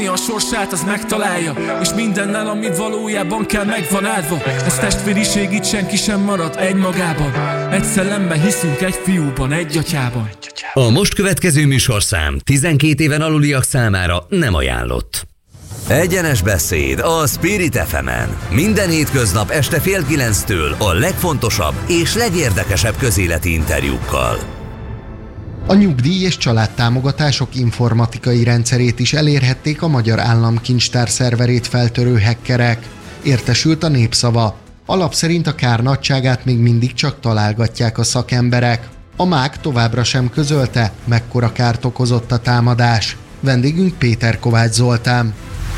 A sorsát az megtalálja, és mindennel, ami valójában kell, megvan áldva. Ez testvériség, itt senki sem marad egymagában. Egy szellemben hiszünk, egy fiúban, egy atyában. A most következő műsorszám 12 éven aluliak számára nem ajánlott. Egyenes beszéd a Spirit FM-en. Minden hétköznap este 8:30 a legfontosabb és legérdekesebb közéleti interjúkkal. A nyugdíj- és családtámogatások informatikai rendszerét is elérhették a Magyar Államkincstár szerverét feltörő hackerek. Értesült a Népszava. Alap szerint a kár nagyságát még mindig csak találgatják a szakemberek. A MÁK továbbra sem közölte, mekkora kárt okozott a támadás. Vendégünk Péter Kovács Zoltán.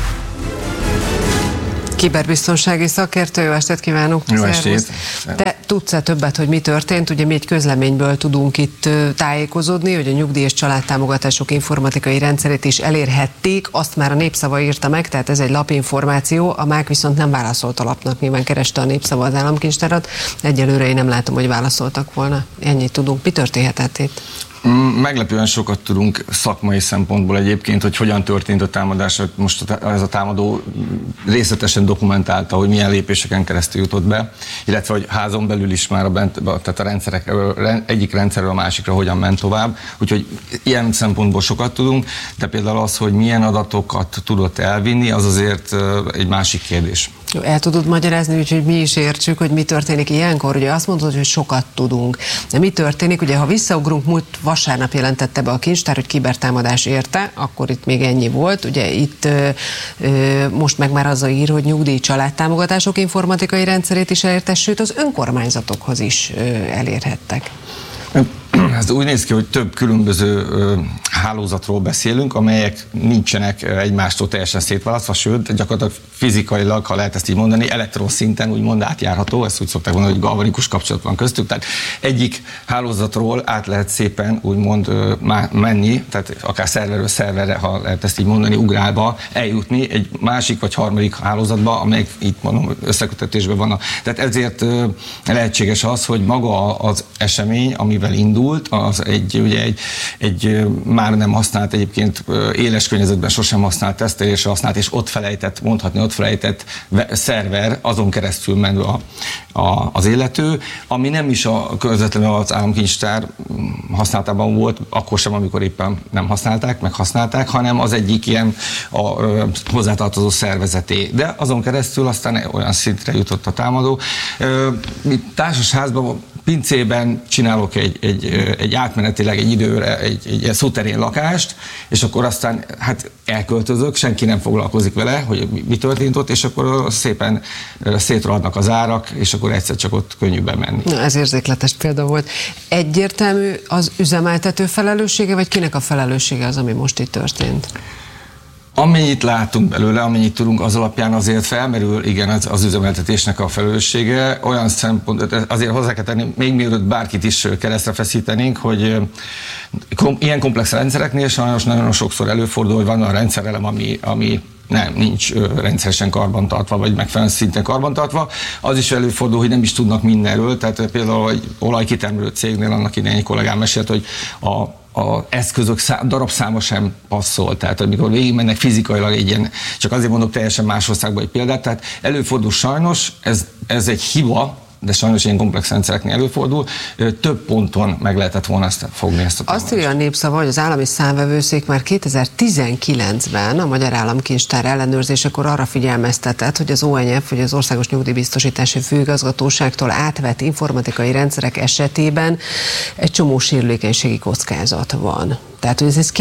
Kiberbiztonsági szakértő, jó estét kívánok! Jó estét! Te tudsz-e többet, hogy mi történt? Ugye mi egy közleményből tudunk itt tájékozódni, hogy a nyugdíj- és családtámogatások informatikai rendszerét is elérhették, azt már a Népszava írta meg, tehát ez egy lapinformáció, a MÁK viszont nem válaszolt a lapnak, nyilván kereste a Népszava az államkincstárat, egyelőre én nem látom, hogy válaszoltak volna. Ennyit tudunk. Mi történhetett itt? Meglepően sokat tudunk szakmai szempontból egyébként, hogy hogyan történt a támadás. Most ez a támadó részletesen dokumentálta, hogy milyen lépéseken keresztül jutott be, illetve hogy házon belül is már tehát a rendszerek, egyik rendszerről a másikra hogyan ment tovább. Úgyhogy ilyen szempontból sokat tudunk, de például az, hogy milyen adatokat tudott elvinni, az azért egy másik kérdés. El tudod magyarázni, úgyhogy mi is értsük, hogy mi történik ilyenkor? Ugye azt mondod, hogy sokat tudunk. De mi történik? Ugye ha visszaugrunk, múlt vasárnap jelentette be a kincstár, hogy kibertámadás érte, akkor itt még ennyi volt. Ugye itt most meg már azzal ír, hogy nyugdíj családtámogatások informatikai rendszerét is elérte, sőt az önkormányzatokhoz is elérhettek. Ez úgy néz ki, hogy több különböző hálózatról beszélünk, amelyek nincsenek egymástól teljesen szétválasztva, sőt, gyakorlatilag fizikailag, ha lehet ezt így mondani, elektroszinten úgymond átjárható, ezt úgy szokták mondani, hogy galvanikus kapcsolat van köztük, tehát egyik hálózatról át lehet szépen úgymond menni, tehát akár szerverről szerverre, ha lehet ezt így mondani, ugrálva eljutni egy másik vagy harmadik hálózatba, amelyek itt mondom összekötetésben vannak. Tehát ezért lehetséges az, hogy maga az esemény, amivel indult, az ugye egy már nem használt, egyébként éles környezetben sosem használt, tesztelésre használt, és ott felejtett szerver, azon keresztül menve az illető, ami nem is közvetlenül az államkincstár használatában volt, akkor sem, amikor éppen nem használták, meg használták, hanem az egyik ilyen hozzátartozó szervezeté. De azon keresztül aztán olyan szintre jutott a támadó. Mi társasházban, pincében csinálok egy átmenetileg egy időre egy szuterén lakást, és akkor aztán hát elköltözök, senki nem foglalkozik vele, hogy mi történt ott, és akkor szépen szétrohadnak az árak, és akkor egyszer csak ott könnyű bemenni. Na, ez érzékletes példa volt. Egyértelmű az üzemeltető felelőssége, vagy kinek a felelőssége az, ami most itt történt? Amennyit látunk belőle, amennyit tudunk, az alapján azért felmerül, igen, az üzemeltetésnek a felelőssége. Olyan szempont, azért hozzá kell tenni, még mielőtt bárkit is keresztre feszítenénk, hogy ilyen komplex rendszereknél sajnos nagyon sokszor előfordul, hogy van olyan rendszerelem, ami nincs rendszeresen karbantartva, vagy megfelelően szinten karbantartva. Az is előfordul, hogy nem is tudnak mindenről, tehát például egy olajkitermelő cégnél annak idején egy kollégám mesélt, hogy az eszközök darabszáma sem passzol, tehát amikor végigmennek fizikailag egy ilyen, csak azért mondok teljesen más országban egy példát, tehát előfordul sajnos, ez egy hiba, de sajnos ilyen komplex rendszereknél előfordul, több ponton meg lehetett volna fogni ezt a támadást. Azt írja a Népszava, hogy az állami számvevőszék már 2019-ben a Magyar Államkincstár ellenőrzésekor arra figyelmeztetett, hogy az ONF, vagy az Országos Nyugdíjbiztosítási Főigazgatóságtól átvett informatikai rendszerek esetében egy csomó sérülékenységi kockázat van. Tehát, hogy ez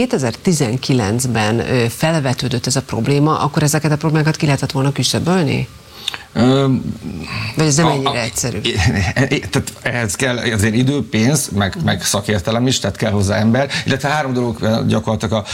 2019-ben felvetődött ez a probléma, akkor ezeket a problémákat ki lehetett volna küszöbölni? Vagy ez nem ennyire egyszerű? Tehát ehhez kell azért idő, pénz, meg szakértelem is, tehát kell hozzá ember, illetve három dolog gyakorlatilag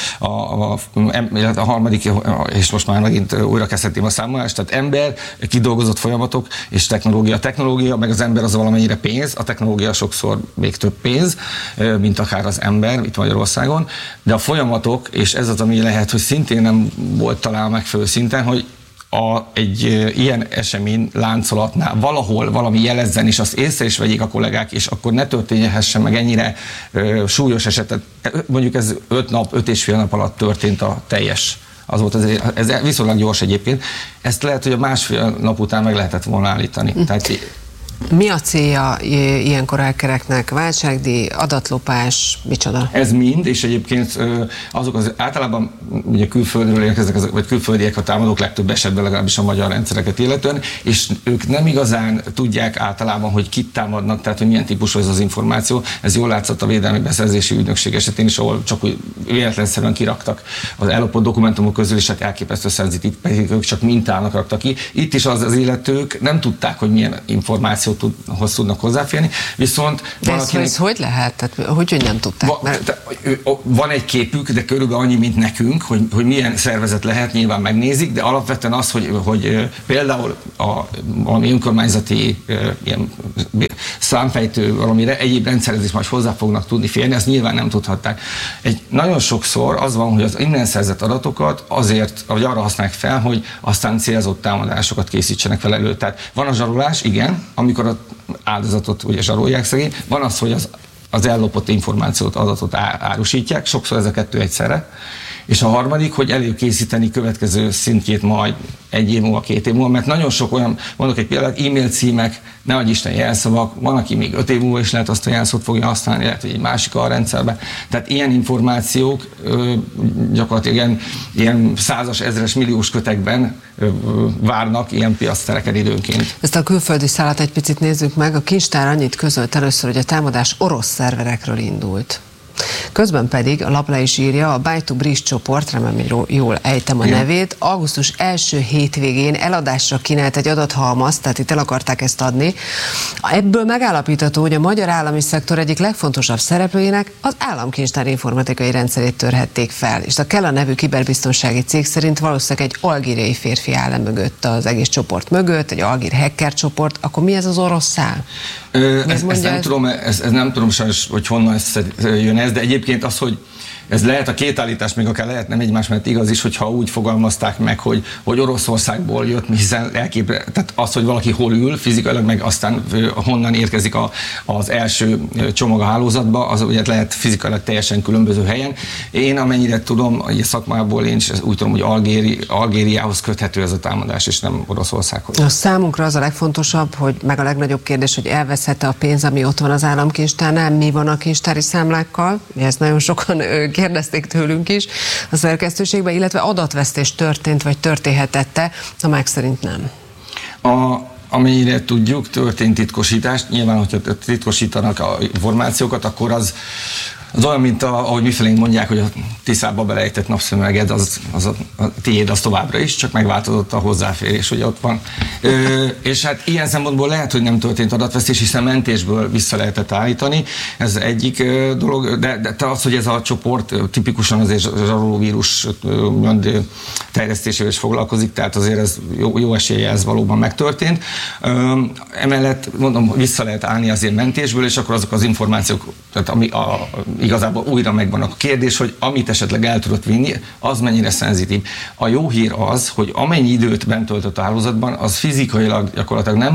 a harmadik, és most már megint újra kezdhetném a számolást, tehát ember, kidolgozott folyamatok és technológia. A technológia, meg az ember az valamennyire pénz, a technológia sokszor még több pénz, mint akár az ember itt Magyarországon, de a folyamatok, és ez az, ami lehet, hogy szintén nem volt talán megfelelő szinten, hogy egy ilyen esemény láncolatnál valahol valami jelezzen, és azt észre is vegyék a kollégák, és akkor ne történhessen meg ennyire súlyos esetet. Mondjuk ez 5 és fél nap alatt történt a teljes Az volt ez viszonylag gyors egyébként. Ezt lehet, hogy a másfél nap után meg lehetett volna állítani. Tehát mi a célja ilyenkor hackereknek? Váltságdíj, adatlopás, micsoda? Ez mind, és egyébként azok az általában ugye külföldről érkeznek, vagy külföldiek a támadók legtöbb esetben legalábbis a magyar rendszereket illetően, és ők nem igazán tudják általában, hogy kit támadnak, tehát hogy milyen típusú ez az információ. Ez jól látszott a Védelmi Beszerzési Ügynökség esetén is, ahol csak úgy véletlenszerűen kiraktak az ellopott dokumentumok közül, és hát elképesztő szenzitív, pedig ők csak mintának raktak ki. Itt is az illetők nem tudták, hogy milyen információhoz tudnak hozzáférni, viszont ez hogy lehet? Tehát, hogy nem tudták? Van egy képük, de körülbelül annyi, mint nekünk, hogy milyen szervezet lehet, nyilván megnézik, de alapvetően az, hogy például valami önkormányzati ilyen számfejtő valamire egyéb rendszerhez is majd hozzá fognak tudni férni, ezt nyilván nem tudhatták. Nagyon sokszor az van, hogy az innen szerzett adatokat azért, vagy arra használják fel, hogy aztán célzott támadásokat készítsenek fel elő. Tehát van a zsarolás, igen, amikor az áldozatot ugye zsarolják szegény, van az, hogy az ellopott információt, adatot árusítják, sokszor ez a kettő egyszerre, és a harmadik, hogy előkészíteni következő szintjét majd 1 év múlva, 2 év múlva, mert nagyon sok olyan, mondok egy példát, e-mail címek, nehogy Isten jelszavak, van, aki még 5 év múlva is lehet azt a jelszót fogja használni, lehet, hogy egy másik a rendszerben. Tehát ilyen információk gyakorlatilag ilyen 100-as, 1000-es, milliós kötekben várnak ilyen piactereken időnként. Ezt a külföldi szálat egy picit nézzük meg. A kincstár annyit közölt először, hogy a támadás orosz szerverekről indult. Közben pedig a lap le is írja, a Buy2Bridge csoport, remélem, hogy jól ejtem a nevét, augusztus első hétvégén eladásra kínált egy adathalmazt, tehát itt el akarták ezt adni. Ebből megállapítható, hogy a magyar állami szektor egyik legfontosabb szereplőjének az államkincstár informatikai rendszerét törhették fel. És a Kela nevű kiberbiztonsági cég szerint valószínűleg egy algériai férfi áll mögött az egész csoport mögött, egy algír hacker csoport. Akkor mi ez az orosz szál? Ezt nem tudom sajnos, hogy honnan jön ez, de egyébként az, hogy ez lehet a két állítás, még akár lehet nem egymás mellett igaz is, hogyha úgy fogalmazták meg, hogy Oroszországból jött, hiszen tehát az, hogy valaki hol ül fizikailag, meg aztán honnan érkezik az első csomag a hálózatba, az ugye lehet fizikailag teljesen különböző helyen. Én amennyire tudom, a szakmából én is úgy tudom, hogy Algériához köthető ez a támadás, és nem Oroszországhoz. A számunkra az a legfontosabb, hogy meg a legnagyobb kérdés, hogy elveszhet-e a pénz, ami ott van az államkincstárnál, mi van a kincstári számlákkal, ezt nagyon sokan kérdezték tőlünk is a szerkesztőségben, illetve adatvesztés történt, vagy történhetette, a MÁK szerint nem. Amennyire tudjuk, történt titkosítás. Nyilván, hogyha titkosítanak a információkat, akkor az olyan, mint ahogy mifelénk mondják, hogy a tiszába belejtett napszemüveged, az a tiéd, az továbbra is, csak megváltozott a hozzáférés, hogy ott van. És hát ilyen szempontból lehet, hogy nem történt adatvesztés, hiszen mentésből vissza lehetett állítani. Ez egyik dolog, de az, hogy ez a csoport tipikusan azért zsarolóvírus terjesztésével is foglalkozik, tehát azért ez jó esélye, ez valóban megtörtént. Emellett mondom, vissza lehet állni azért mentésből, és akkor azok az információk, tehát igazából újra megvan a kérdés, hogy amit esetleg el tudott vinni, az mennyire szenzitív. A jó hír az, hogy amennyi időt bent töltött a hálózatban, az fizikailag gyakorlatilag nem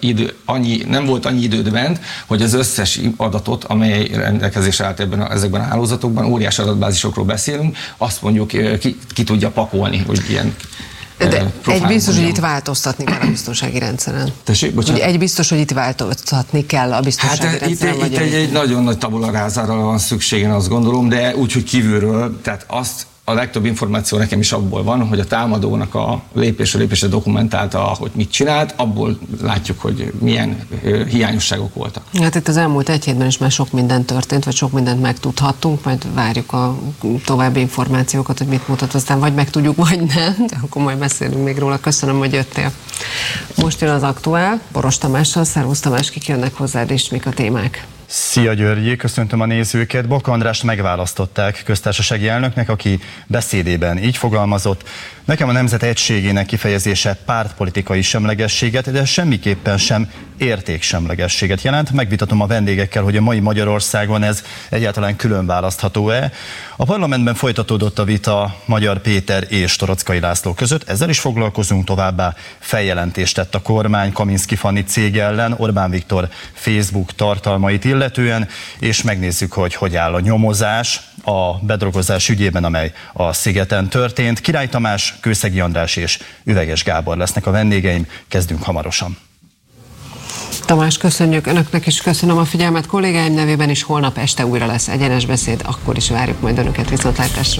volt annyi időt bent, hogy az összes adatot, amely rendelkezésre állt ezekben a hálózatokban, óriás adatbázisokról beszélünk, azt mondjuk ki tudja pakolni, hogy ilyen. De egy biztos, hogy itt változtatni kell a biztonsági rendszeren. Tessék, bocsánat? Egy biztos, hogy itt változtatni kell a biztonsági rendszeren. Itt egy nagyon nagy tabula rására van szükség, én azt gondolom, de úgy, hogy kívülről, tehát a legtöbb információ nekem is abból van, hogy a támadónak a lépésről lépésre dokumentálta, hogy mit csinált, abból látjuk, hogy milyen hiányosságok voltak. Hát itt az elmúlt egy hétben is már sok minden történt, vagy sok mindent megtudhattunk, majd várjuk a további információkat, hogy mit mutat, aztán vagy megtudjuk, vagy nem, de akkor majd beszélünk még róla. Köszönöm, hogy jöttél. Most jön az aktuál, Boros Tamással. Szervusz Tamás, kik jönnek hozzád, és mik a témák? Szia Györgyi, köszöntöm a nézőket. Bok Andrást megválasztották köztársasági elnöknek, aki beszédében így fogalmazott: nekem a nemzet egységének kifejezése pártpolitikai semlegességet, de semmiképpen sem értéksemlegességet jelent. Megvitatom a vendégekkel, hogy a mai Magyarországon ez egyáltalán külön választható-e. A parlamentben folytatódott a vita Magyar Péter és Torockai László között. Ezzel is foglalkozunk, továbbá feljelentést tett a kormány Kaminski Fanni cég ellen Orbán Viktor Facebook tartalmait illetően, és megnézzük, hogy áll a nyomozás a bedrogozás ügyében, amely a Szigeten történt. Király Tamás, Kőszegi András és Üveges Gábor lesznek a vendégeim. Kezdünk hamarosan. Tamás, köszönjük önöknek, és köszönöm a figyelmet kollégáim nevében is. Holnap este újra lesz egyenes beszéd, akkor is várjuk majd önöket. Viszontlátásra!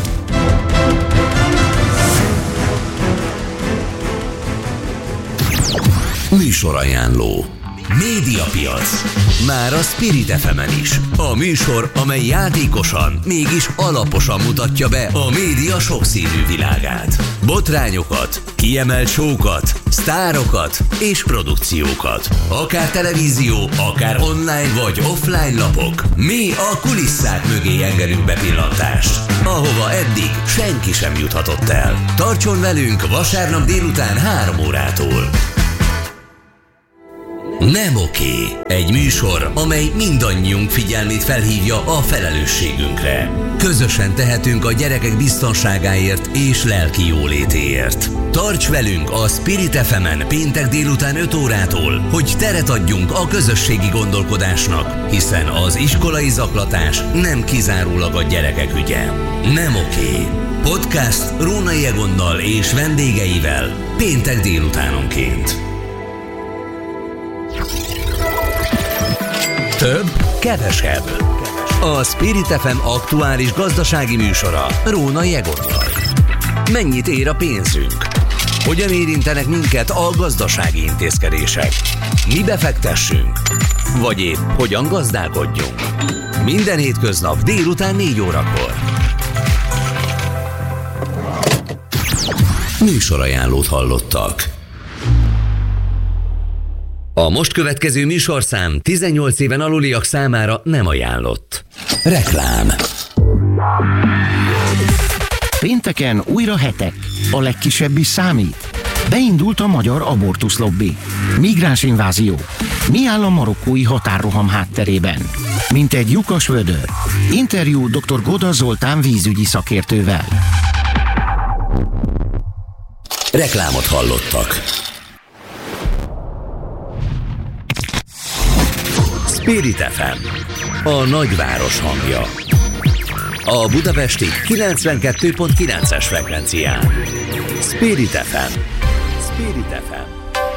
Műsorajánló. Médiapiac. Már a Spirit FM-en is. A műsor, amely játékosan, mégis alaposan mutatja be a média sokszínű világát. Botrányokat, kiemelt show-kat, sztárokat és produkciókat. Akár televízió, akár online vagy offline lapok. Mi a kulisszák mögé engedünk bepillantást, ahova eddig senki sem juthatott el. Tartson velünk vasárnap délután 3 órától. Nem oké. Egy műsor, amely mindannyiunk figyelmét felhívja a felelősségünkre. Közösen tehetünk a gyerekek biztonságáért és lelki jólétéért. Tarts velünk a Spirit FM-en péntek délután 5 órától, hogy teret adjunk a közösségi gondolkodásnak, hiszen az iskolai zaklatás nem kizárólag a gyerekek ügye. Nem oké. Podcast Rónai Egonnal és vendégeivel péntek délutánonként. Több, kevesebb. A Spirit FM aktuális gazdasági műsora Rónai Egonnal. Mennyit ér a pénzünk? Hogyan érintenek minket a gazdasági intézkedések? Mi befektessünk? Vagy épp hogyan gazdálkodjunk? Minden hétköznap délután 4 órakor. Műsorajánlót hallottak. A most következő műsorszám 18 éven aluliak számára nem ajánlott. Reklám. Pénteken újra hetek. A legkisebb is számít. Beindult a magyar abortusz lobby. Migránsinvázió. Mi áll a marokkói határroham hátterében? Mint egy lyukas vödör. Interjú dr. Goda Zoltán vízügyi szakértővel. Reklámot hallottak. Spirit FM, a nagyváros hangja. A budapesti 92.9-es frekvencián. Spirit FM. Spirit FM.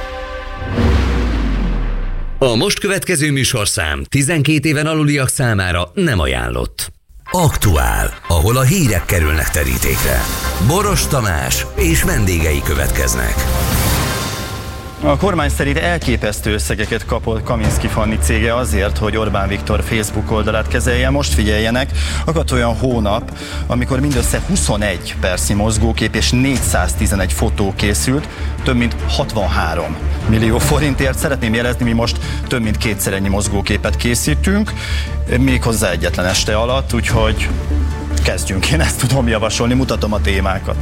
A most következő műsorszám 12 éven aluliak számára nem ajánlott. Aktuál, ahol a hírek kerülnek terítékre. Boros Tamás és vendégei következnek. A kormány szerint elképesztő összegeket kapott Kaminski Fanni cége azért, hogy Orbán Viktor Facebook oldalát kezelje. Most figyeljenek, akadt olyan hónap, amikor mindössze 21 percnyi mozgókép és 411 fotó készült, több mint 63 millió forintért. Szeretném jelezni, mi most több mint 2-szer ennyi mozgóképet készítünk, méghozzá egyetlen este alatt, úgyhogy kezdjünk, én ezt tudom javasolni, mutatom a témákat.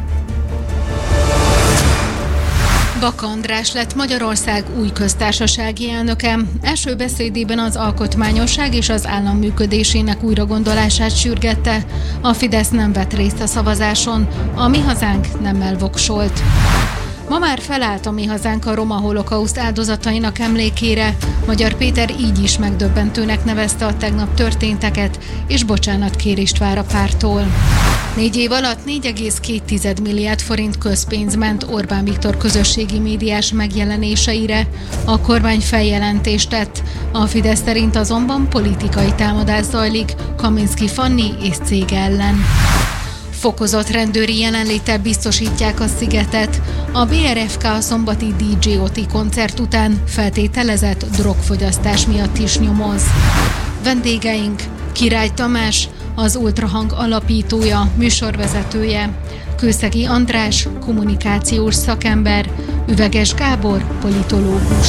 Baka András lett Magyarország új köztársasági elnöke. Első beszédében az alkotmányosság és az állam működésének újragondolását sürgette. A Fidesz nem vett részt a szavazáson, a Mi Hazánk nemmel voksolt. Ma már felállt a Mi Hazánk a roma holokauszt áldozatainak emlékére. Magyar Péter így is megdöbbentőnek nevezte a tegnap történteket, és bocsánatkérést vár a párttól. 4 év alatt 4,2 milliárd forint közpénz ment Orbán Viktor közösségi médiás megjelenéseire. A kormány feljelentést tett. A Fidesz szerint azonban politikai támadás zajlik Kaminski Fanni és cég ellen. Fokozott rendőri jelenléttel biztosítják a Szigetet. A BRFK a szombati DJ Oti koncert után feltételezett drogfogyasztás miatt is nyomoz. Vendégeink: Király Tamás, az Ultrahang alapítója, műsorvezetője; Kőszegi András, kommunikációs szakember; Üveges Gábor, politológus.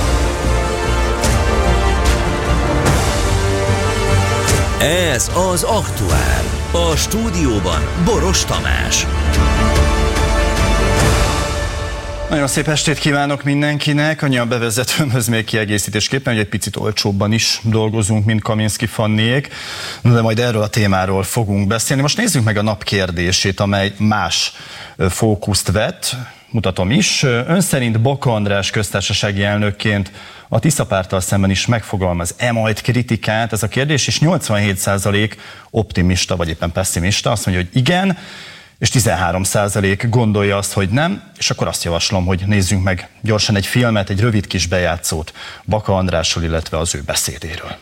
Ez az Aktuál. A stúdióban Boros Tamás. Nagyon szép estét kívánok mindenkinek. Annyi a bevezetőmhöz még kiegészítésképpen, hogy egy picit olcsóbban is dolgozunk, mint Kaminski Fanniék, de majd erről a témáról fogunk beszélni. Most nézzük meg a nap kérdését, amely más fókuszt vett. Mutatom is. Ön szerint Baka András köztársasági elnökként a Tisza Párttal szemben is megfogalmaz-e majd kritikát? Ez a kérdés, és 87% optimista, vagy éppen pessimista, azt mondja, hogy igen, és 13% gondolja azt, hogy nem, és akkor azt javaslom, hogy nézzünk meg gyorsan egy filmet, egy rövid kis bejátszót Baka Andrásról, illetve az ő beszédéről.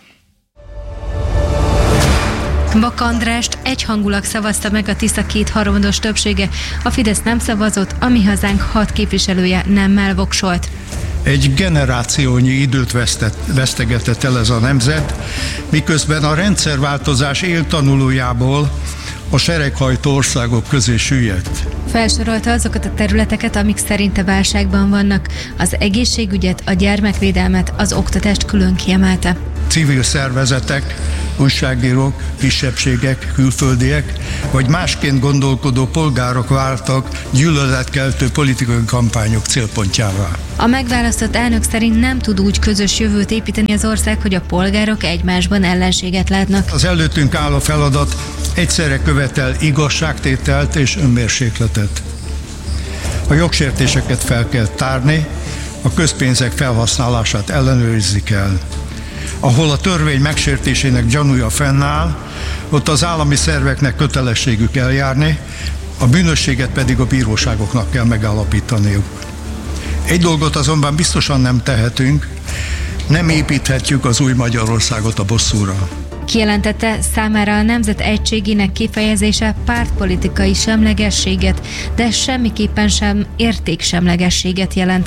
Baka Andrást egyhangulag szavazta meg a Tisza 2/3 többsége, a Fidesz nem szavazott, a Mi Hazánk 6 képviselője nemmel voksolt. Egy generációnyi időt vesztegetett el ez a nemzet, miközben a rendszerváltozás éltanulójából a sereghajtó országok közé süllyedt. Felsorolta azokat a területeket, amik szerinte válságban vannak. Az egészségügyet, a gyermekvédelmet, az oktatást külön kiemelte. Civil szervezetek, újságírók, kisebbségek, külföldiek, vagy másként gondolkodó polgárok váltak gyűlöletkeltő politikai kampányok célpontjává. A megválasztott elnök szerint nem tud úgy közös jövőt építeni az ország, hogy a polgárok egymásban ellenséget látnak. Az előttünk álló feladat egyszerre követel igazságtételt és önmérsékletet. A jogsértéseket fel kell tárni, a közpénzek felhasználását ellenőrizni kell. Ahol a törvény megsértésének gyanúja fennáll, ott az állami szerveknek kötelességük eljárni, a bűnösséget pedig a bíróságoknak kell megállapítaniuk. Egy dolgot azonban biztosan nem tehetünk, nem építhetjük az új Magyarországot a bosszúra. Kijelentette, számára a nemzet egységének kifejezése pártpolitikai semlegességet, de semmiképpen sem értéksemlegességet jelent.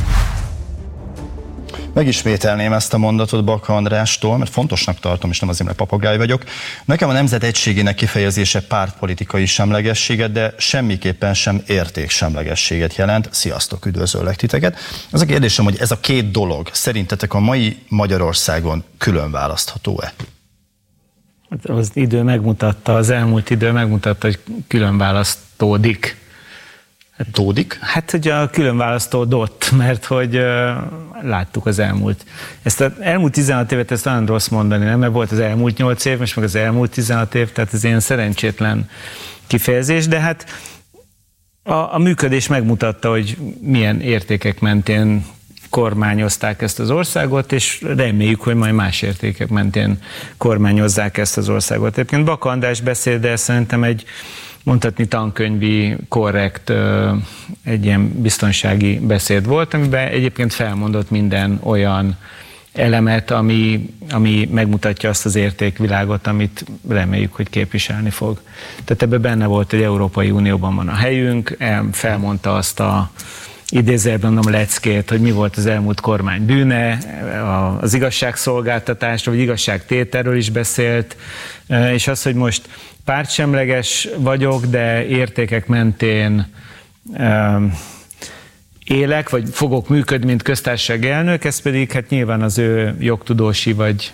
Megismételném ezt a mondatot Baka Andrástól, mert fontosnak tartom, és nem azért, mert papagáj vagyok. Nekem a nemzet egységének kifejezése pártpolitikai semlegességet, de semmiképpen sem értéksemlegességet jelent. Sziasztok, üdvözöllek titeket. Az a kérdésem, hogy ez a két dolog szerintetek a mai Magyarországon külön választható-e? Az elmúlt idő megmutatta, hogy külön választódik. Hát, hogy a külön választódott, mert hogy láttuk az elmúlt. Ezt az elmúlt 16 évet, ezt olyan rossz mondani, nem? Mert volt az elmúlt 8 év, most meg az elmúlt 16 év, tehát ez ilyen szerencsétlen kifejezés, de hát a működés megmutatta, hogy milyen értékek mentén kormányozták ezt az országot, és reméljük, hogy majd más értékek mentén kormányozzák ezt az országot. Egyébként Baka András beszéde szerintem egy mondhatni tankönyvi, korrekt, egy ilyen biztonsági beszéd volt, amiben egyébként felmondott minden olyan elemet, ami megmutatja azt az értékvilágot, amit reméljük, hogy képviselni fog. Tehát ebben benne volt, hogy Európai Unióban van a helyünk, felmondta azt a idézőjelben a leckét, hogy mi volt az elmúlt kormány bűne, az igazságszolgáltatásról, vagy igazságtételről is beszélt, és az, hogy most pártsemleges vagyok, de értékek mentén élek, vagy fogok működni, mint köztársasági elnök, ez pedig hát nyilván az ő jogtudósi, vagy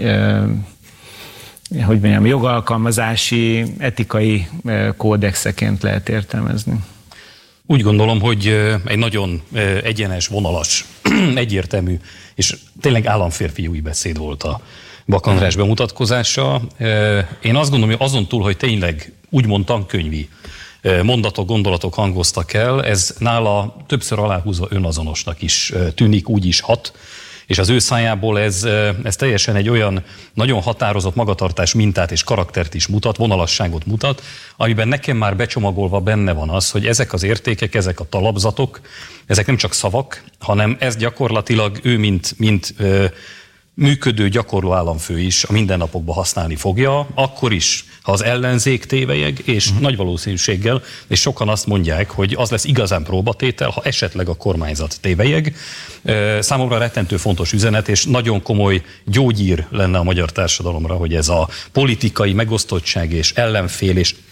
jogalkalmazási, etikai kódexeként lehet értelmezni. Úgy gondolom, hogy egy nagyon egyenes, vonalas, egyértelmű, és tényleg államférfiúi beszéd volt a Baka András bemutatkozása. Én azt gondolom, hogy azon túl, hogy tényleg úgymond tankönyvi mondatok, gondolatok hangoztak el, ez nála többször aláhúzva önazonosnak is tűnik, úgy is hat, és az ő szájából ez teljesen egy olyan nagyon határozott magatartás mintát és karaktert is mutat, vonalasságot mutat, amiben nekem már becsomagolva benne van az, hogy ezek az értékek, ezek a talapzatok, ezek nem csak szavak, hanem ez gyakorlatilag ő mint működő, gyakorló államfő is a mindennapokban használni fogja, akkor is, ha az ellenzék tévelyeg, és nagy valószínűséggel, és sokan azt mondják, hogy az lesz igazán próbatétel, ha esetleg a kormányzat tévelyeg. Számomra rettentő fontos üzenet, és nagyon komoly gyógyír lenne a magyar társadalomra, hogy ez a politikai megosztottság és ellenfél és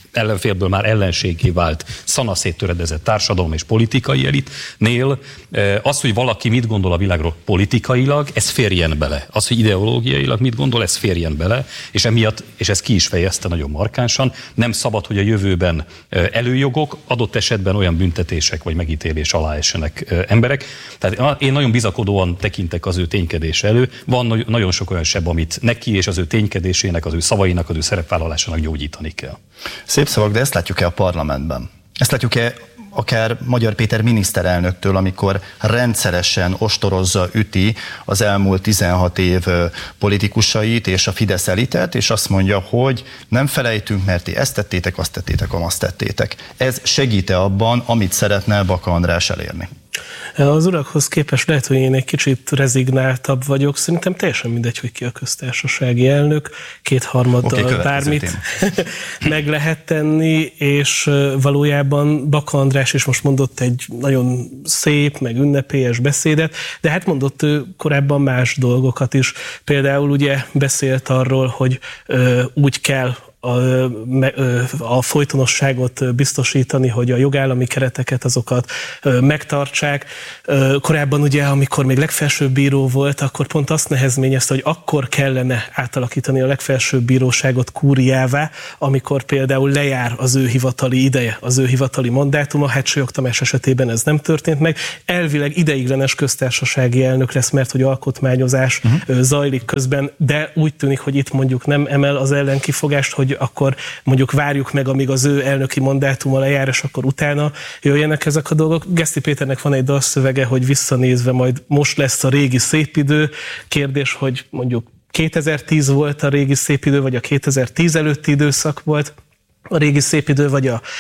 ellenfélből már ellenségé vált, szanaszét töredezett társadalom és politikai elitnél az, hogy valaki mit gondol a világról politikailag, ez férjen bele. Az, hogy ideológiailag mit gondol, ez férjen bele, és emiatt, és ez ki is fejezte nagyon markánsan, nem szabad, hogy a jövőben előjogok, adott esetben olyan büntetések vagy megítélés alá essenek emberek. Tehát én nagyon bizakodóan tekintek az ő ténykedése elő. Van nagyon sok olyan seb, amit neki és az ő ténykedésének, az ő szavainak, az ő szerepvállalásának gyógyítani kell. Szép szavak, de ezt látjuk-e a parlamentben? Ezt látjuk-e akár Magyar Péter miniszterelnöktől, amikor rendszeresen ostorozza, üti az elmúlt 16 év politikusait és a Fidesz elitet, és azt mondja, hogy nem felejtünk, mert ti ezt tettétek, azt tettétek, azt tettétek. Ez segít-e abban, amit szeretne Baka András elérni? Az urakhoz képest lehet, hogy én egy kicsit rezignáltabb vagyok. Szerintem teljesen mindegy, hogy ki a köztársasági elnök. 2/3 bármit meg lehet tenni, és valójában Baka András is most mondott egy nagyon szép, meg ünnepélyes beszédet, de hát mondott ő korábban más dolgokat is. Például ugye beszélt arról, hogy úgy kell a folytonosságot biztosítani, hogy a jogállami kereteket azokat megtartsák. Korábban ugye, amikor még legfelsőbb bíró volt, akkor pont azt nehezményezte, hogy akkor kellene átalakítani a legfelsőbb bíróságot kúriává, amikor például lejár az ő hivatali ideje, az ő hivatali mandátuma. Hát Solyog Tamás esetében ez nem történt meg. Elvileg ideiglenes köztársasági elnök lesz, mert hogy alkotmányozás zajlik közben, de úgy tűnik, hogy itt mondjuk nem emel az ellenkifogást, hogy akkor mondjuk várjuk meg, amíg az ő elnöki mandátuma lejár, és akkor utána jöjjenek ezek a dolgok. Geszti Péternek van egy dalszövege, hogy visszanézve majd most lesz a régi szép idő. Kérdés, hogy mondjuk 2010 volt a régi szép idő, vagy a 2010 előtti időszak volt a régi szép idő, vagy a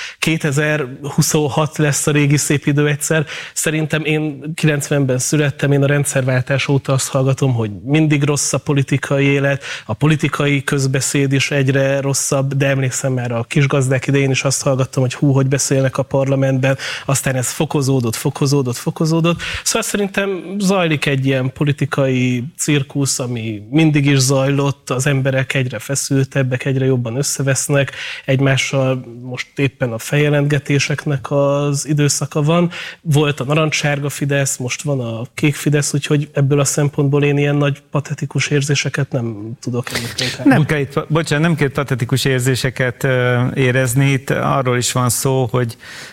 2026 lesz a régi szép idő egyszer. Szerintem én 90-ben születtem, én a rendszerváltás óta azt hallgatom, hogy mindig rossz a politikai élet, a politikai közbeszéd is egyre rosszabb, de emlékszem már a kisgazdák idején is azt hallgattam, hogy hogy beszélnek a parlamentben, aztán ez fokozódott. Szóval szerintem zajlik egy ilyen politikai cirkusz, ami mindig is zajlott, az emberek egyre feszültebbek, egyre jobban összevesznek, egymással most éppen a feljelentgetéseknek az időszaka van. Volt a narancssárga Fidesz, most van a kék Fidesz, úgyhogy ebből a szempontból én ilyen nagy patetikus érzéseket nem tudok említeni. Nem kell patetikus érzéseket érezni, itt arról is van szó, hogy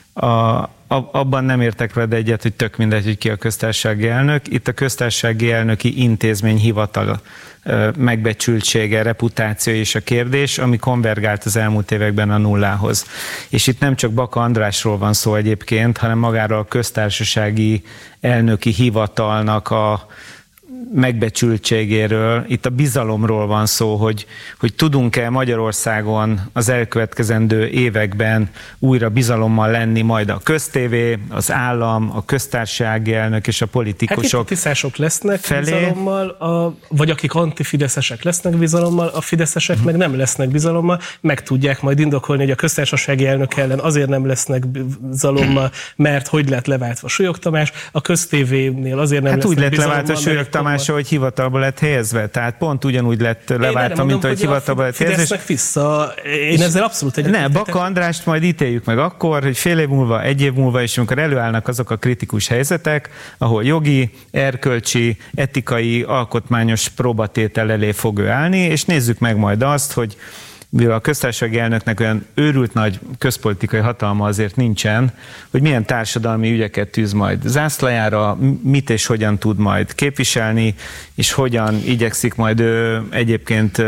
abban nem értek veled egyet, hogy tök mindegy, hogy ki a köztársasági elnök. Itt a köztársasági elnöki intézmény hivatal megbecsültsége, reputáció és a kérdés, ami konvergált az elmúlt években a nullához. És itt nem csak Baka Andrásról van szó egyébként, hanem magáról a köztársasági elnöki hivatalnak a megbecsültségéről, itt a bizalomról van szó, hogy tudunk-e Magyarországon az elkövetkezendő években újra bizalommal lenni majd a köztévé, az állam, a köztársasági elnök és a politikusok. Hát itt a tiszások lesznek bizalommal, vagy akik antifideszesek lesznek bizalommal, a fideszesek meg nem lesznek bizalommal, meg tudják majd indokolni, hogy a köztársasági elnök ellen azért nem lesznek bizalommal, mert hogy lett leváltva Solyog Tamás, a köztévénél azért nem lesznek bizalommal. Hát úgy lett leváltva Solyog Tamás, hogy hivatalba lett helyezve. Tehát pont ugyanúgy lett leváltva, mint ahogy hivatalba lett helyezve. Fidesznek vissza. Én ezzel abszolút egyetértek. Ne, Baka Andrást majd ítéljük meg akkor, hogy fél év múlva, egy év múlva, és amikor előállnak azok a kritikus helyzetek, ahol jogi, erkölcsi, etikai, alkotmányos próbatétel elé fog ő állni, és nézzük meg majd azt, hogy mivel a köztársasági elnöknek olyan őrült nagy közpolitikai hatalma azért nincsen, hogy milyen társadalmi ügyeket tűz majd zászlajára, mit és hogyan tud majd képviselni, és hogyan igyekszik majd egyébként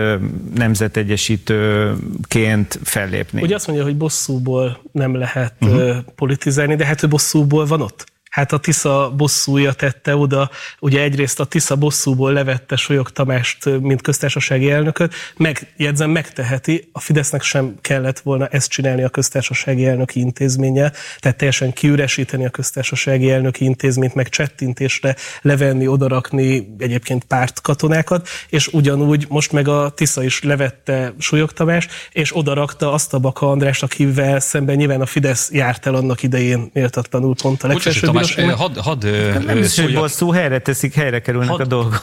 nemzetegyesítőként fellépni. Ugye azt mondja, hogy bosszúból nem lehet politizálni, de hát ő bosszúból van ott. Hát a Tisza bosszúja tette oda, ugye egyrészt a Tisza bosszúból levette Solyog Tamást, mint köztársasági elnököt, megteheti, a Fidesznek sem kellett volna ezt csinálni a köztársasági elnöki intézménnyel, tehát teljesen kiüresíteni a köztársasági elnöki intézményt, meg csettintésre levenni, odarakni egyébként pártkatonákat, és ugyanúgy most meg a Tisza is levette Solyog Tamást, és odarakta azt a Baka Andrást, akivel szemben nyilván a Fidesz járt el annak idején méltatlanul pont a legfelsőbb Nem is, hogy bosszú, helyre teszik, helyre kerülnek a dolgok.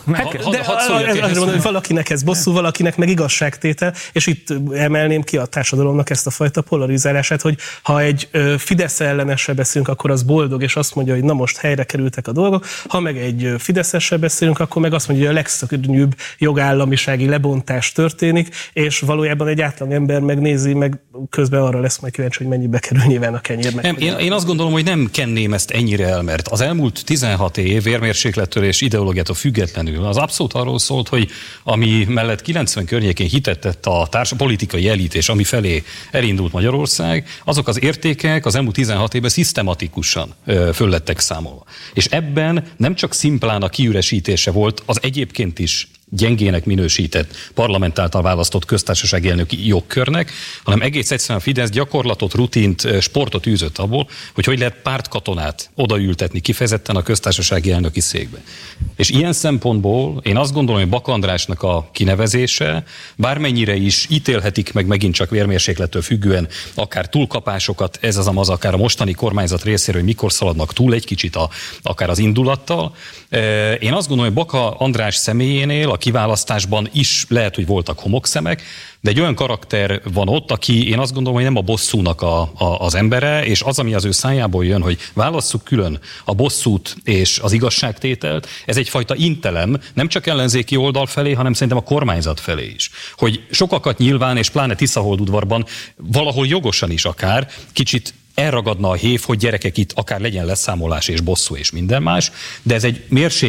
Valakinek ez bosszú, valakinek meg igazságtétel, és itt emelném ki a társadalomnak ezt a fajta polarizálását, hogy ha egy Fidesz ellenessel beszélünk, akkor az boldog, és azt mondja, hogy na most helyre kerültek a dolgok, ha meg egy Fideszessel beszélünk, akkor meg azt mondja, hogy a legszörnyűbb jogállamisági lebontás történik, és valójában egy átlag ember megnézi, meg közben arra lesz majd kíváncsi, hogy mennyibe kerül nyilván a kenyérnek. Én azt gondolom, hogy nem kenném ezt ennyire el, mert az elmúlt 16 év vérmérséklettől és ideológiától függetlenül az abszolút arról szólt, hogy ami mellett 90 környékén hitet tett a politikai elit, és ami felé elindult Magyarország, azok az értékek az elmúlt 16 évben szisztematikusan föl lettek számolva. És ebben nem csak szimplán a kiüresítése volt az egyébként is gyengének minősített parlament által választott köztársasági elnöki jogkörnek, hanem egész egyszerűen a Fidesz gyakorlatot, rutint, sportot űzött abból, hogy lehet pártkatonát odaültetni kifejezetten a köztársasági elnöki székbe. És ilyen szempontból én azt gondolom, hogy Baka Andrásnak a kinevezése, bármennyire is ítélhetik meg megint csak vérmérséklettől függően, akár túlkapásokat, ez az amaz, akár a mostani kormányzat részéről, hogy mikor szaladnak túl egy kicsit akár az indulattal. Én azt gondolom, hogy Baka András személyénél a kiválasztásban is lehet, hogy voltak homokszemek, de egy olyan karakter van ott, aki én azt gondolom, hogy nem a bosszúnak az embere, és az, ami az ő szájából jön, hogy válasszuk külön a bosszút és az igazságtételt, ez egyfajta intelem, nem csak ellenzéki oldal felé, hanem szerintem a kormányzat felé is. Hogy sokakat nyilván, és pláne Tiszaholdudvarban valahol jogosan is akár, kicsit elragadna a hév, hogy gyerekek, itt akár legyen leszámolás és bosszú és minden más, de ez egy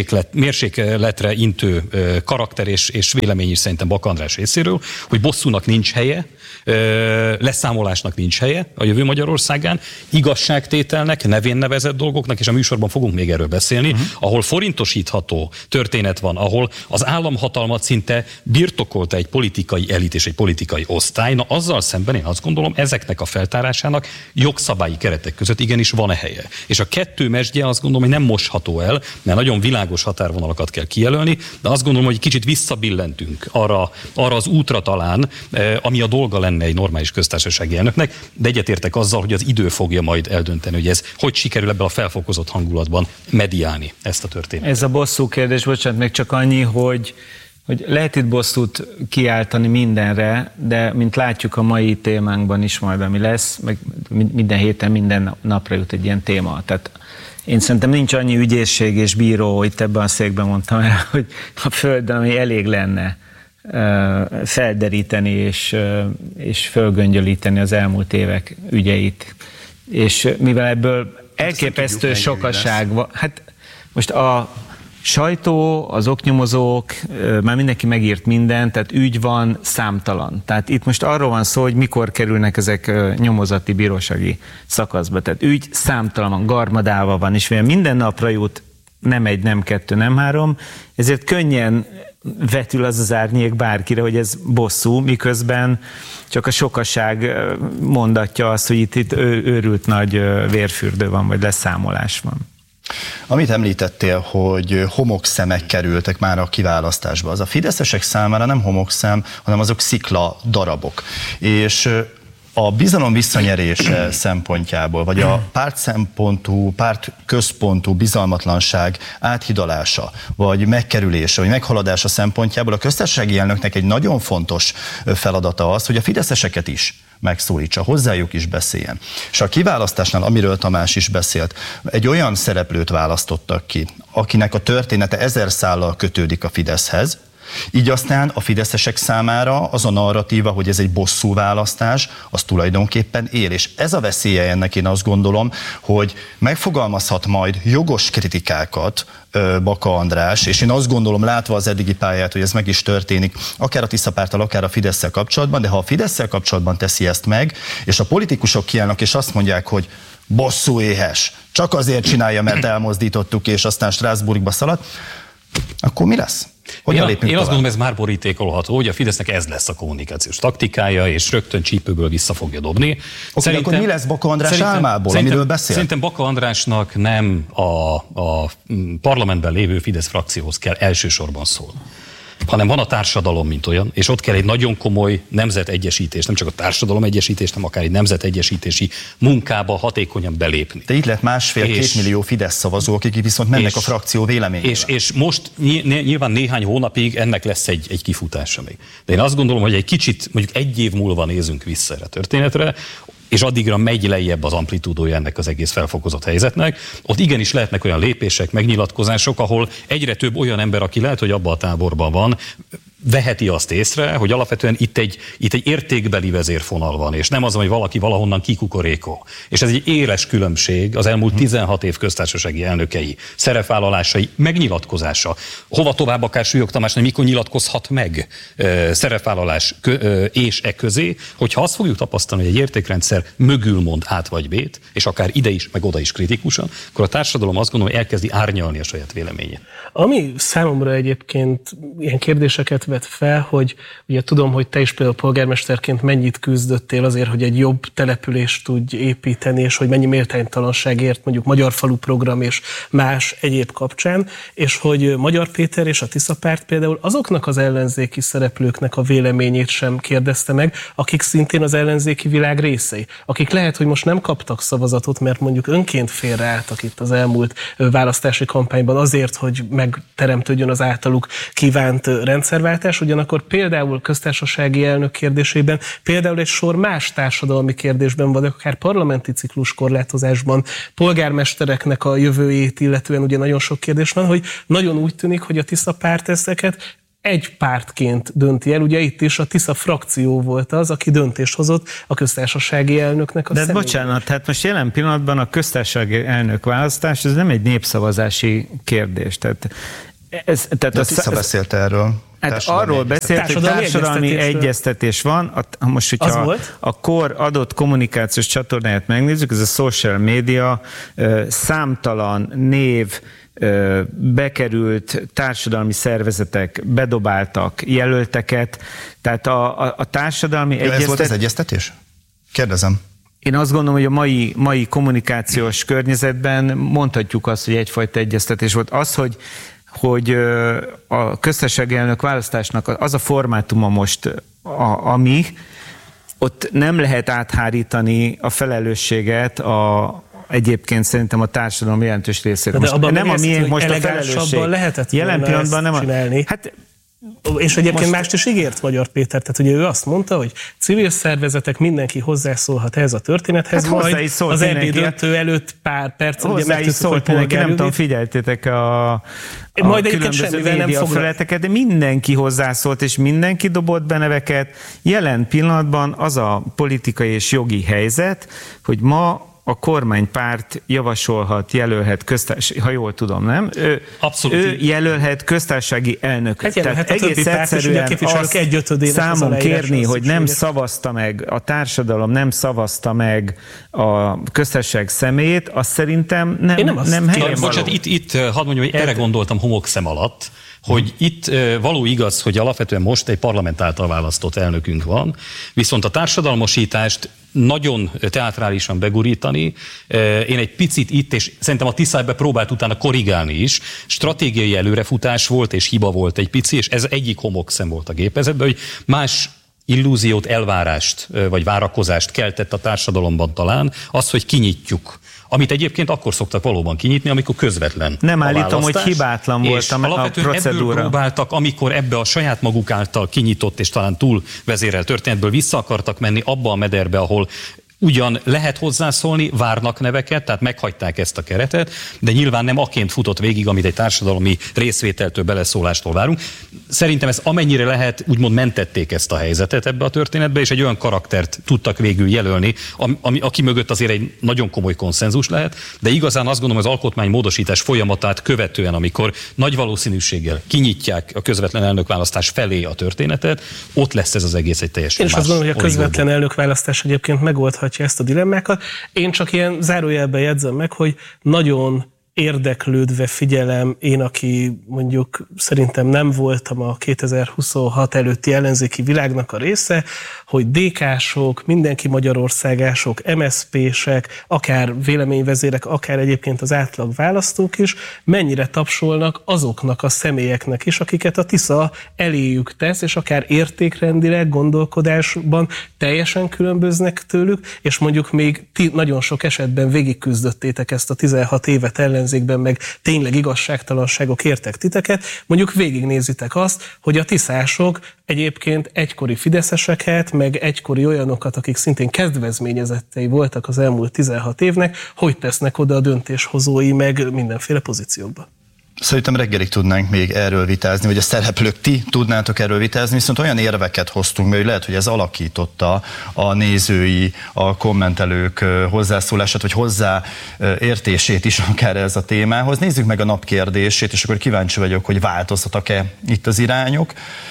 mérsékletre intő karakter és vélemény is szerintem Baka András részéről, hogy bosszúnak nincs helye, leszámolásnak nincs helye a jövő Magyarországán, igazságtételnek, nevén nevezett dolgoknak, és a műsorban fogunk még erről beszélni, ahol forintosítható történet van, ahol az államhatalmat szinte birtokolta egy politikai elit és egy politikai osztály, na azzal szemben én azt gondolom, ezeknek a feltárásának jogszabályi keretek között igenis van helye. És a kettő mesdje azt gondolom, hogy nem mosható el, mert nagyon világos határvonalakat kell kijelölni, de azt gondolom, hogy kicsit visszabillentünk arra az útra talán, ami a dolga lenne egy normális köztársasági elnöknek, de egyetértek azzal, hogy az idő fogja majd eldönteni, hogy ez hogy sikerül ebben a felfokozott hangulatban mediálni ezt a történetet. Ez a bosszú kérdés, bocsánat, még csak annyi, hogy lehet itt bosszút kiáltani mindenre, de mint látjuk a mai témánkban is majd, ami lesz, meg minden héten, minden napra jut egy ilyen téma. Tehát én szerintem nincs annyi ügyészség és bíró, itt ebben a székben mondtam el, hogy a Földön, ami elég lenne felderíteni és fölgöngyölíteni az elmúlt évek ügyeit. És mivel ebből elképesztő sokaság van, hát most a sajtó, az oknyomozók, már mindenki megírt mindent, tehát ügy van számtalan. Tehát itt most arról van szó, hogy mikor kerülnek ezek nyomozati, bírósági szakaszba. Tehát ügy számtalan van, garmadálva van, és minden napra jut nem egy, nem kettő, nem három, ezért könnyen vetül az árnyék bárkire, hogy ez bosszú, miközben csak a sokaság mondatja azt, hogy itt őrült nagy vérfürdő van, vagy leszámolás van. Amit említettél, hogy homokszemek kerültek már a kiválasztásba, az a fideszesek számára nem homokszem, hanem azok szikla darabok. És a bizalom visszanyerése szempontjából, vagy a párt központú bizalmatlanság áthidalása, vagy megkerülése, vagy meghaladása szempontjából a köztársasági elnöknek egy nagyon fontos feladata az, hogy a fideszeseket is megszólítsa, hozzájuk is beszéljen. És a kiválasztásnál, amiről Tamás is beszélt, egy olyan szereplőt választottak ki, akinek a története 1000 szállal kötődik a Fideszhez, így aztán a fideszesek számára az a narratíva, hogy ez egy bosszú választás, az tulajdonképpen él. És ez a veszélye ennek, én azt gondolom, hogy megfogalmazhat majd jogos kritikákat Baka András, és én azt gondolom, látva az eddigi pályát, hogy ez meg is történik, akár a Tiszapárttal, akár a Fidesszel kapcsolatban, de ha a Fidesszel kapcsolatban teszi ezt meg, és a politikusok kiállnak, és azt mondják, hogy bosszú éhes, csak azért csinálja, mert elmozdítottuk, és aztán Strasbourgba szaladt, akkor mi lesz? Én azt gondolom, ez már borítékolható, hogy a Fidesznek ez lesz a kommunikációs taktikája, és rögtön csípőből vissza fogja dobni. Oké, akkor mi lesz Baka András álmából, amiről beszél? Szerintem Baka Andrásnak nem a parlamentben lévő Fidesz frakcióhoz kell elsősorban szólni. hanem van a társadalom, mint olyan, és ott kell egy nagyon komoly nemzetegyesítés, nem csak a társadalom egyesítés, hanem akár egy nemzetegyesítési munkába hatékonyan belépni. De itt lett 1,5-2 millió Fidesz szavazó, akik viszont mennek a frakció véleményével. És most nyilván néhány hónapig ennek lesz egy kifutása még. De én azt gondolom, hogy egy kicsit, mondjuk egy év múlva nézünk vissza erre a történetre, és addigra megy lejjebb az amplitúdója ennek az egész felfokozott helyzetnek. Ott igenis lehetnek olyan lépések, megnyilatkozások, ahol egyre több olyan ember, aki lehet, hogy abban a táborban van, veheti azt észre, hogy alapvetően itt egy értékbeli vezérfonal van, és nem az, hogy valaki valahonnan kikukorékol. És ez egy éles különbség az elmúlt 16 év köztársasági elnökei szerepvállalásai megnyilatkozása. Hova tovább akár Súlyog Tamásnak, mikor nyilatkozhat meg szerepvállalás és közé, hogyha azt fogjuk tapasztalni, hogy egy értékrendszer mögül mond át vagy bét, és akár ide is, meg oda is kritikusan, akkor a társadalom azt gondolom, hogy elkezdi árnyalni a saját véleményét. Ami számomra egyébként ilyen kérdéseket vet fel, hogy ugye tudom, hogy te is például polgármesterként mennyit küzdöttél azért, hogy egy jobb települést tudj építeni, és hogy mennyi méltánytalanságért mondjuk Magyar Falu program és más egyéb kapcsán, és hogy Magyar Péter és a Tisza Párt például azoknak az ellenzéki szereplőknek a véleményét sem kérdezte meg, akik szintén az ellenzéki világ részei, akik lehet, hogy most nem kaptak szavazatot, mert mondjuk önként félreálltak itt az elmúlt választási kampányban azért, hogy megteremtődjön az általuk kívánt rendszerváltás, ugyanakkor például köztársasági elnök kérdésében, például egy sor más társadalmi kérdésben, vagy akár parlamenti ciklus korlátozásban, polgármestereknek a jövőjét illetően ugye nagyon sok kérdés van, hogy nagyon úgy tűnik, hogy a Tisza Párt ezeket egy pártként dönti el. Ugye itt is a Tisza frakció volt az, aki döntést hozott a köztársasági elnöknek a személyében. De bocsánat, tehát most jelen pillanatban a köztársasági elnök választás, ez nem egy népszavazási kérdés. Tehát a Tisza beszélt erről. Hát arról beszélt, hogy társadalmi egyeztetés van. Most, hogyha a KOR adott kommunikációs csatornáját megnézzük, ez a social media, számtalan név, bekerült társadalmi szervezetek bedobáltak jelölteket, tehát a társadalmi egyeztetés... Ez volt az egyeztetés? Kérdezem. Én azt gondolom, hogy a mai kommunikációs környezetben mondhatjuk azt, hogy egyfajta egyeztetés volt. Az, hogy a köztársasági elnök választásnak az a formátuma most, ami ott nem lehet áthárítani a felelősséget egyébként szerintem a társadalom jelentős részére. De abban nem a miénk most a felelősség. Lehetett jelen pillanatban nem csinálni. Hát, és egyébként mást is ígért Magyar Péter, tehát ugye ő azt mondta, hogy civil szervezetek, mindenki hozzászólhat ehhez a történethez, hát majd az EB döntő előtt pár perc, ugye megtudtuk, hogy polgárjogi. Nem tudom, figyeltétek a különböző médiafelületeket, de mindenki hozzászólt, és mindenki dobott be neveket. Jelen pillanatban az a politikai és jogi helyzet, hogy ma a kormánypárt javasolhat, jelölhet ha jól tudom, nem? Ő jelölhet köztársasági elnököt. Hát tehát egész egyszerűen azt számon kérni, hogy nem szavazta meg, a társadalom nem szavazta meg a köztársaság személyét, azt szerintem nem helyen való. Bocsánat, itt hadd mondjam, hogy erre gondoltam homokszem alatt, hogy itt való igaz, hogy alapvetően most egy parlament által választott elnökünk van, viszont a társadalmasítást nagyon teátrálisan begurítani. Én egy picit itt, és szerintem a Tiszábe próbált utána korrigálni is, stratégiai előrefutás volt, és hiba volt egy pici, és ez egyik homokszem volt a gépezetben, hogy más illúziót, elvárást, vagy várakozást keltett a társadalomban talán, az, hogy kinyitjuk. Amit egyébként akkor szoktak valóban kinyitni, amikor közvetlen nem állítom, hogy hibátlan volt a procedúra. Ebből próbáltak, amikor ebbe a saját maguk által kinyitott és talán túl vezérelt történetből vissza akartak menni abba a mederbe, ahol ugyan lehet hozzászólni, várnak neveket, tehát meghagyták ezt a keretet, de nyilván nem aként futott végig, amit egy társadalmi részvételtől, beleszólástól várunk. Szerintem ez amennyire lehet, úgymond mentették ezt a helyzetet ebbe a történetbe, és egy olyan karaktert tudtak végül jelölni, aki mögött azért egy nagyon komoly konszenzus lehet, de igazán azt gondolom, az alkotmánymódosítás folyamatát követően, amikor nagy valószínűséggel kinyitják a közvetlen elnökválasztás felé a történetet, ott lesz ez az egész egy teljesen más. Én azt gondolom, hogy a közvetlen elnökválasztás egyébként megoldhatja ezt a dilemmákat. Én csak ilyen zárójelben jegyzem meg, hogy nagyon érdeklődve figyelem, én, aki mondjuk szerintem nem voltam a 2026 előtti ellenzéki világnak a része, hogy DK-sok, mindenki Magyarországások, MSZP-sek, akár véleményvezérek, akár egyébként az átlag választók is, mennyire tapsolnak azoknak a személyeknek is, akiket a Tisza eléjük tesz, és akár értékrendileg, gondolkodásban teljesen különböznek tőlük, és mondjuk még nagyon sok esetben végigküzdöttétek ezt a 16 évet ellenzékben, meg tényleg igazságtalanságok értek titeket, mondjuk végignézitek azt, hogy a tiszások egyébként egykori fideszeseket, meg egykori olyanokat, akik szintén kedvezményezettei voltak az elmúlt 16 évnek, hogy tesznek oda a döntéshozói, meg mindenféle pozíciókba. Szerintem reggelig tudnánk még erről vitázni, vagy a szereplők, ti tudnátok erről vitázni, viszont olyan érveket hoztunk, mert lehet, hogy ez alakította a nézői, a kommentelők hozzászólását, vagy hozzáértését is akár ez a témához. Nézzük meg a nap kérdését, és akkor kíváncsi vagyok, hogy változtak-e itt az irányok.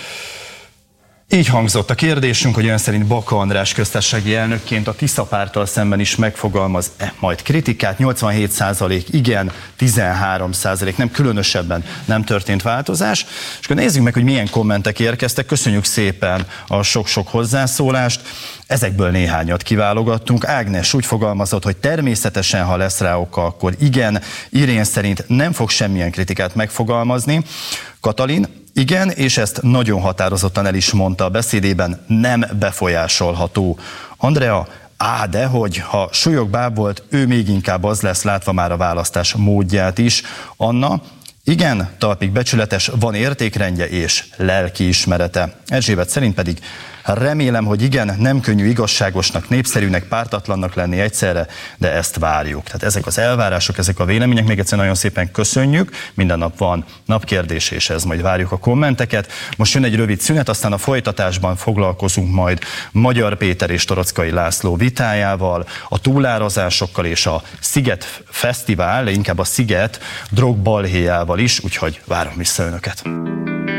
Így hangzott a kérdésünk, hogy ön szerint Baka András köztársasági elnökként a Tisza párttal szemben is megfogalmaz majd kritikát, 87% igen, 13% nem, különösebben nem történt változás. És akkor nézzük meg, hogy milyen kommentek érkeztek. Köszönjük szépen a sok-sok hozzászólást. Ezekből néhányat kiválogattunk. Ágnes úgy fogalmazott, hogy természetesen, ha lesz rá oka, akkor igen. Irén szerint nem fog semmilyen kritikát megfogalmazni. Katalin, igen, és ezt nagyon határozottan el is mondta a beszédében, nem befolyásolható. Andrea, dehogy, ha súlyog-báb volt, ő még inkább az lesz, látva már a választás módját is. Anna, igen, talpig becsületes, van értékrendje és lelkiismerete. Erzsébet szerint pedig remélem, hogy igen, nem könnyű igazságosnak, népszerűnek, pártatlannak lenni egyszerre, de ezt várjuk. Tehát ezek az elvárások, ezek a vélemények, még egyszer nagyon szépen köszönjük. Minden nap van napkérdés, és ez majd várjuk a kommenteket. Most jön egy rövid szünet, aztán a folytatásban foglalkozunk majd Magyar Péter és Toroczkai László vitájával, a túlárazásokkal és a Sziget Fesztivál, inkább a Sziget drogbalhéjával is, úgyhogy várom vissza önöket.